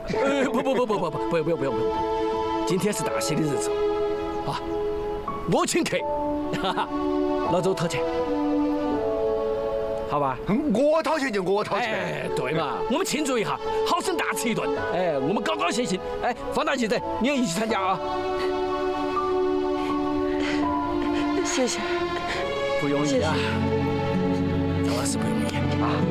不，今天是大喜的日子啊，我请客，哈哈，老周掏钱，好吧？ 我掏钱就我掏钱。 哎，对嘛，我们庆祝一下，好生大吃一顿。哎，我们高高兴兴。哎，方大记者，你要一起参加啊？ 谢谢， 不容易啊，张老师不容易啊。